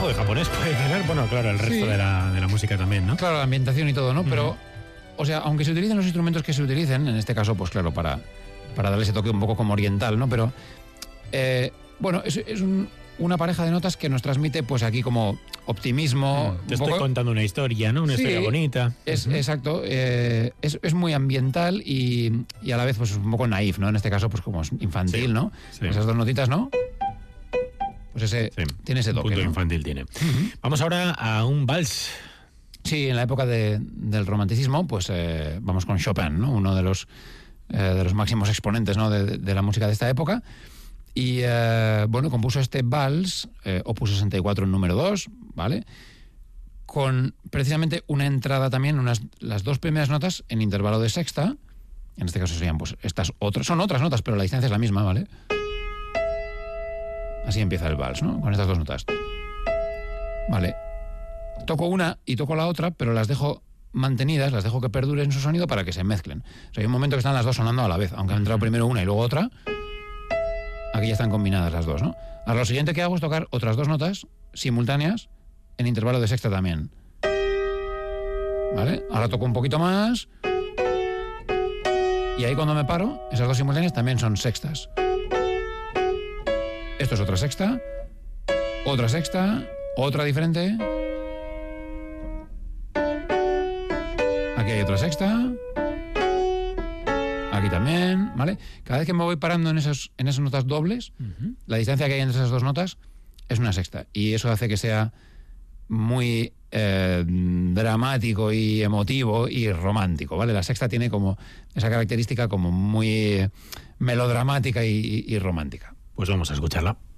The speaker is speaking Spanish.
de japonés puede tener, bueno, claro, el resto de la música también, ¿no? Claro, la ambientación y todo, ¿no? Pero, o sea, aunque se utilicen los instrumentos que se utilicen, en este caso, pues claro, para darle ese toque un poco como oriental, ¿no? Pero, bueno, es una pareja de notas que nos transmite, pues aquí como optimismo. Te estoy contando una historia, ¿no? Una historia bonita. Exacto. Es muy ambiental y a la vez, pues un poco naif, ¿no? En este caso, pues como es infantil, ¿no? Sí. Esas dos notitas, ¿no? Pues ese tiene ese toque. Un punto ¿no? infantil tiene. Vamos ahora a un vals. Sí, en la época del romanticismo, pues vamos con Chopin, ¿no? Uno de los máximos exponentes, ¿no? de la música de esta época. Y, bueno, compuso este vals, opus 64 en número 2, ¿vale? Con precisamente una entrada también, las dos primeras notas en intervalo de sexta. En este caso serían, pues, son otras notas, pero la distancia es la misma, ¿vale? Así empieza el vals, ¿no? Con estas dos notas. Vale. Toco una y toco la otra, pero las dejo mantenidas, las dejo que perduren su sonido para que se mezclen. O sea, hay un momento que están las dos sonando a la vez, aunque han entrado primero una y luego otra. Aquí ya están combinadas las dos, ¿no? Ahora lo siguiente que hago es tocar otras dos notas simultáneas en intervalo de sexta también. ¿Vale? Ahora toco un poquito más. Y ahí cuando me paro, esas dos simultáneas también son sextas. Esto es otra sexta, otra diferente. Aquí hay otra sexta. Aquí también, ¿vale? Cada vez que me voy parando en esas notas dobles, la distancia que hay entre esas dos notas es una sexta. Y eso hace que sea muy dramático y emotivo y romántico, ¿vale? La sexta tiene como esa característica como muy melodramática y romántica. Pues vamos a escucharla.